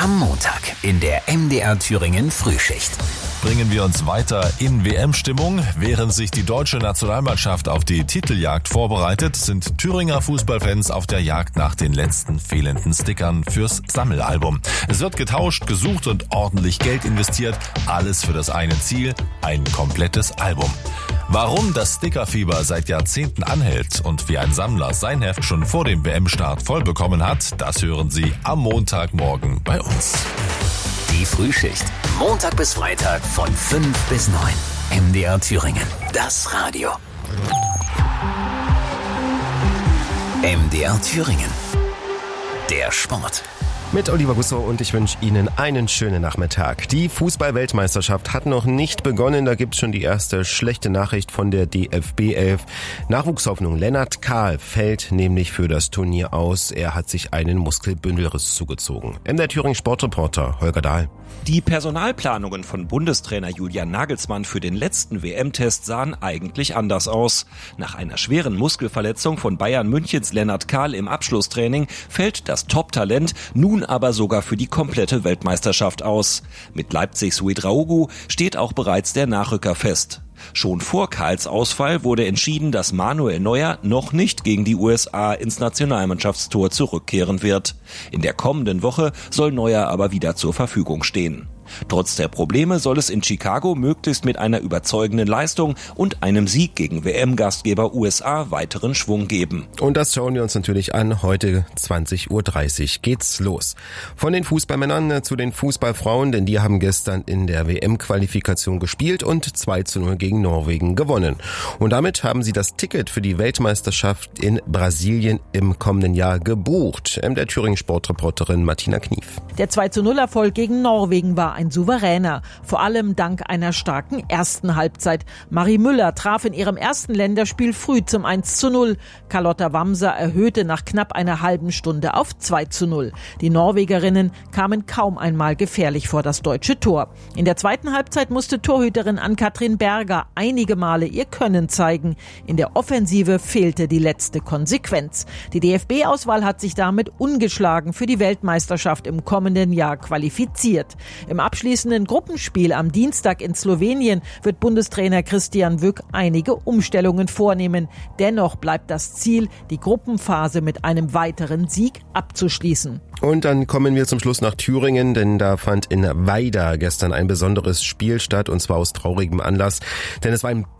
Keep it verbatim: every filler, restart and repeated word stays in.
Am Montag in der M D R Thüringen Frühschicht. Bringen wir uns weiter in W M-Stimmung. Während sich die deutsche Nationalmannschaft auf die Titeljagd vorbereitet, sind Thüringer Fußballfans auf der Jagd nach den letzten fehlenden Stickern fürs Sammelalbum. Es wird getauscht, gesucht und ordentlich Geld investiert. Alles für das eine Ziel, ein komplettes Album. Warum das Stickerfieber seit Jahrzehnten anhält und wie ein Sammler sein Heft schon vor dem W M-Start voll bekommen hat, das hören Sie am Montagmorgen bei uns. Die Frühschicht. Montag bis Freitag von fünf bis neun. M D R Thüringen. Das Radio. M D R Thüringen. Der Sport. Mit Oliver Gusso und ich wünsche Ihnen einen schönen Nachmittag. Die Fußball-Weltmeisterschaft hat noch nicht begonnen. Da gibt's schon die erste schlechte Nachricht von der D F B elf. Nachwuchshoffnung Lennart Kahl fällt nämlich für das Turnier aus. Er hat sich einen Muskelbündelriss zugezogen. M D R Thüringen Sportreporter Holger Dahl. Die Personalplanungen von Bundestrainer Julian Nagelsmann für den letzten W M-Test sahen eigentlich anders aus. Nach einer schweren Muskelverletzung von Bayern Münchens Lennart Kahl im Abschlusstraining fällt das Top-Talent nun aber sogar für die komplette Weltmeisterschaft aus. Mit Leipzigs Ouedraogo steht auch bereits der Nachrücker fest. Schon vor Kahls Ausfall wurde entschieden, dass Manuel Neuer noch nicht gegen die U S A ins Nationalmannschaftstor zurückkehren wird. In der kommenden Woche soll Neuer aber wieder zur Verfügung stehen. Trotz der Probleme soll es in Chicago möglichst mit einer überzeugenden Leistung und einem Sieg gegen W M-Gastgeber U S A weiteren Schwung geben. Und das schauen wir uns natürlich an. Heute zwanzig Uhr dreißig geht's los. Von den Fußballmännern zu den Fußballfrauen, denn die haben gestern in der W M-Qualifikation gespielt und zwei zu null gegen Norwegen gewonnen. Und damit haben sie das Ticket für die Weltmeisterschaft in Brasilien im kommenden Jahr gebucht. M D R Thüringen Sportreporterin Martina Knief. Der zwei zu null Erfolg gegen Norwegen war ein souveräner, vor allem dank einer starken ersten Halbzeit. Marie Müller traf in ihrem ersten Länderspiel früh zum eins zu null. Carlotta Wamser erhöhte nach knapp einer halben Stunde auf zwei zu null. Die Norwegerinnen kamen kaum einmal gefährlich vor das deutsche Tor. In der zweiten Halbzeit musste Torhüterin Ann-Kathrin Berger einige Male ihr Können zeigen. In der Offensive fehlte die letzte Konsequenz. Die D F B-Auswahl hat sich damit ungeschlagen für die Weltmeisterschaft im kommenden Jahr qualifiziert. Im abschließenden Gruppenspiel am Dienstag in Slowenien wird Bundestrainer Christian Wück einige Umstellungen vornehmen. Dennoch bleibt das Ziel, die Gruppenphase mit einem weiteren Sieg abzuschließen. Und dann kommen wir zum Schluss nach Thüringen, denn da fand in Weida gestern ein besonderes Spiel statt, und zwar aus traurigem Anlass. Denn es war ein